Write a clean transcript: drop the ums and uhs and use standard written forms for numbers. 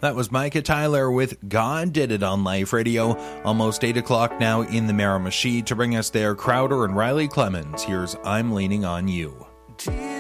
That was Micah Tyler with God Did It on Life Radio. Almost 8 o'clock now in the Miramichi. To bring us there, Crowder and Riley Clemens. Here's I'm Leaning on You.